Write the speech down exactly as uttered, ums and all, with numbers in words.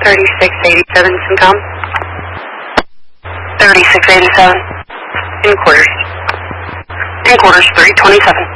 thirty-six eighty-seven, Syncom. thirty-six eighty-seven. In quarters. In quarters, three twenty-seven.